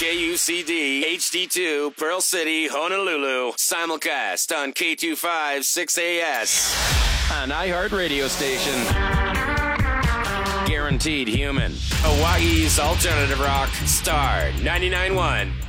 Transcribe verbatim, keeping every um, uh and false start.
K U C D, H D two, Pearl City, Honolulu. Simulcast on K two five six A S. An iHeart radio station. Guaranteed human. Hawaii's alternative rock, Star ninety-nine point one.